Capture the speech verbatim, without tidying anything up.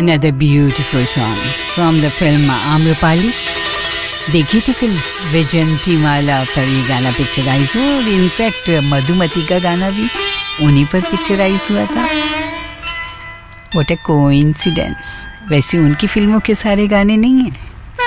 Another beautiful song from the film Amrapali. देखी थी film Vaijayanti माला पर ये गाना पिक्चराइज हुआ और इनफैक्ट मधुमती का गाना भी उन्हीं पर पिक्चराइज हुआ था. What a coincidence. वैसे उनकी फिल्मों के सारे गाने नहीं हैं.